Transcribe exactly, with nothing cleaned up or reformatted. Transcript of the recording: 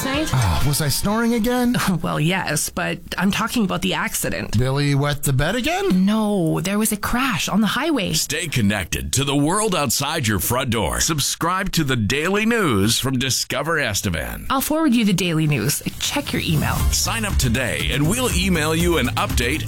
last night? Oh, was I snoring again? Well, yes, but I'm talking about the accident. Billy wet the bed again? No, there was a crash on the highway. Stay connected to the world outside your front door. Subscribe to the Daily News from Discover Estevan. I'll forward you the daily news. Check your email. Sign up today and we'll email you an update